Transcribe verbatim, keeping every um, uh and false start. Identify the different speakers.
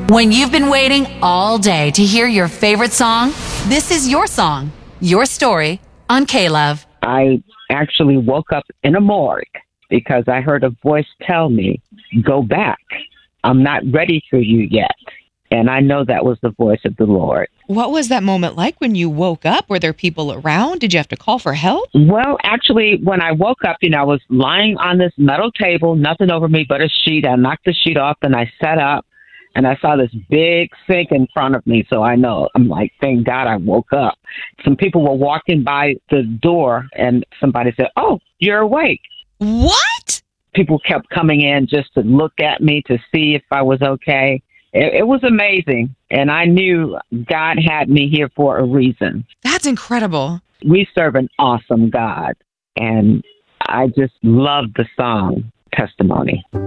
Speaker 1: When you've been waiting all day to hear your favorite song, this is your song, your story on K-Love.
Speaker 2: I actually woke up in a morgue because I heard a voice tell me, go back. I'm not ready for you yet. And I know that was the voice of the Lord.
Speaker 3: What was that moment like when you woke up? Were there people around? Did you have to call for help?
Speaker 2: Well, actually, when I woke up, you know, I was lying on this metal table, nothing over me but a sheet. I knocked the sheet off and I sat up. And I saw this big sink in front of me. So I know, I'm like, thank God I woke up. Some people were walking by the door and somebody said, oh, you're awake.
Speaker 3: What?
Speaker 2: People kept coming in just to look at me to see if I was okay. It, it was amazing. And I knew God had me here for a reason.
Speaker 3: That's incredible.
Speaker 2: We serve an awesome God. And I just love the song Testimony.